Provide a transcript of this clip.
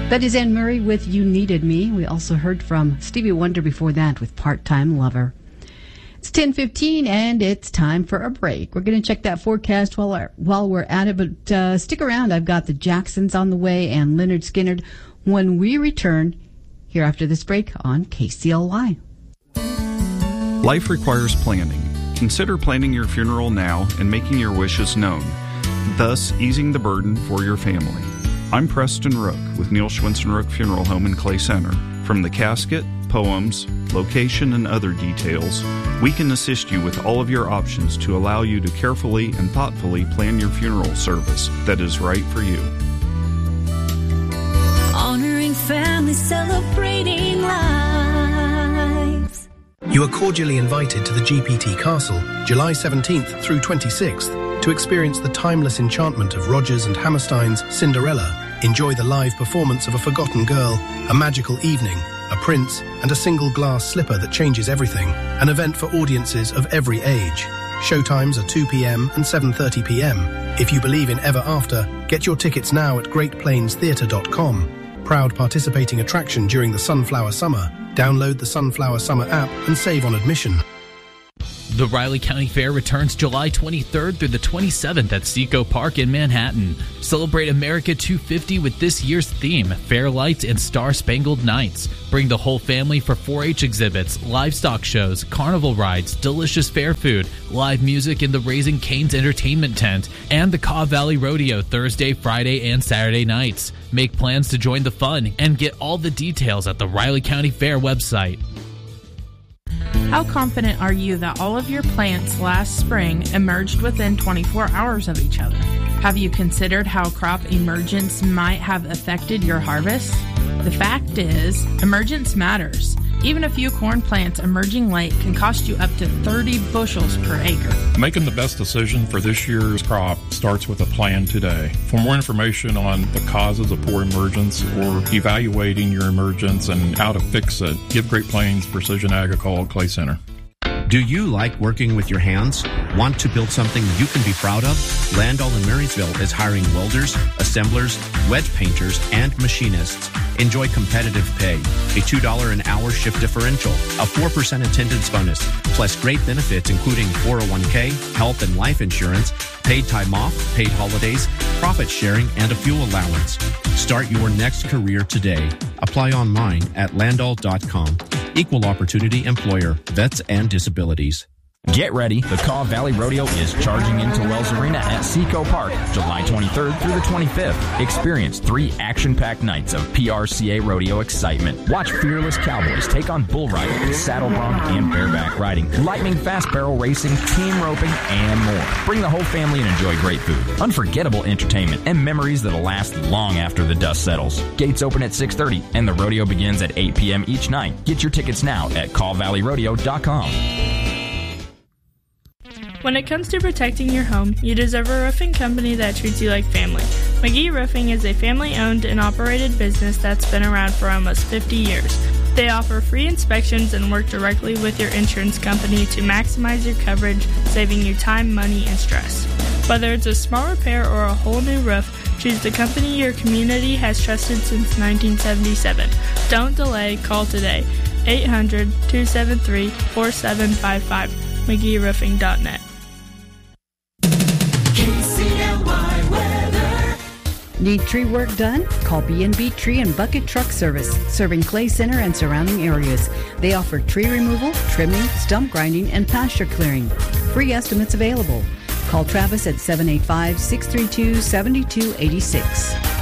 That is Anne Murray with You Needed Me. We also heard from Stevie Wonder before that with Part-Time Lover. It's 10:15 and it's time for a break. We're going to check that forecast while we're at it, but stick around. I've got the Jacksons on the way and Leonard Skinner when we return here after this break on KCLY. Life requires planning. Consider planning your funeral now and making your wishes known, thus easing the burden for your family. I'm Preston Rook with Neil Schwinson Rook Funeral Home in Clay Center. From the casket, poems, location, and other details, we can assist you with all of your options to allow you to carefully and thoughtfully plan your funeral service that is right for you. Honoring family, celebrating lives. You are cordially invited to the GPT Castle, July 17th through 26th, to experience the timeless enchantment of Rodgers and Hammerstein's Cinderella. Enjoy the live performance of a forgotten girl, a magical evening, a prince, and a single glass slipper that changes everything. An event for audiences of every age. Showtimes are 2 p.m. and 7:30 p.m. If you believe in ever after, get your tickets now at greatplainstheatre.com. Proud participating attraction during the Sunflower Summer. Download the Sunflower Summer app and save on admission. The Riley County Fair returns July 23rd through the 27th at Seco Park in Manhattan. Celebrate America 250 with this year's theme, Fair Lights and Star-Spangled Nights. Bring the whole family for 4-H exhibits, livestock shows, carnival rides, delicious fair food, live music in the Raising Cane's entertainment tent, and the Kaw Valley Rodeo Thursday, Friday, and Saturday nights. Make plans to join the fun and get all the details at the Riley County Fair website. How confident are you that all of your plants last spring emerged within 24 hours of each other? Have you considered how crop emergence might have affected your harvest? The fact is, emergence matters. Even a few corn plants emerging late can cost you up to 30 bushels per acre. Making the best decision for this year's crop starts with a plan today. For more information on the causes of poor emergence or evaluating your emergence and how to fix it, give Great Plains Precision Agricole Clay Center. Do you like working with your hands? Want to build something you can be proud of? Landall in Marysville is hiring welders, assemblers, wedge painters, and machinists. Enjoy competitive pay, a $2 an hour shift differential, a 4% attendance bonus, plus great benefits including 401k, health and life insurance, paid time off, paid holidays, profit sharing, and a fuel allowance. Start your next career today. Apply online at landall.com. Equal opportunity employer, vets and disabilities. Get ready, the Kaw Valley Rodeo is charging into Wells Arena at Seco Park, July 23rd through the 25th. Experience 3 action-packed nights of PRCA rodeo excitement. Watch fearless cowboys take on bull riding, saddle bronc, and bareback riding, lightning fast barrel racing, team roping, and more. Bring the whole family and enjoy great food, unforgettable entertainment, and memories that'll last long after the dust settles. Gates open at 6:30, and the rodeo begins at 8 p.m. each night. Get your tickets now at callvalleyrodeo.com. When it comes to protecting your home, you deserve a roofing company that treats you like family. McGee Roofing is a family-owned and operated business that's been around for almost 50 years. They offer free inspections and work directly with your insurance company to maximize your coverage, saving you time, money, and stress. Whether it's a small repair or a whole new roof, choose the company your community has trusted since 1977. Don't delay, call today. 800-273-4755, McGeeRoofing.net. Need tree work done? Call B&B Tree and Bucket Truck Service, serving Clay Center and surrounding areas. They offer tree removal, trimming, stump grinding, and pasture clearing. Free estimates available. Call Travis at 785-632-7286.